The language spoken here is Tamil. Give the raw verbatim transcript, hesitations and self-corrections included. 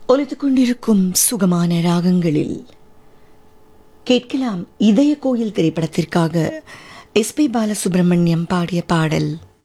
ஒலித்துக் கொண்டிருக்கும் சுகமான ராகங்களில் கேட்கலாம் இதய கோயில் திரைப்படத்திற்காக எஸ் பி பாலசுப்ரமணியம் பாடிய பாடல்.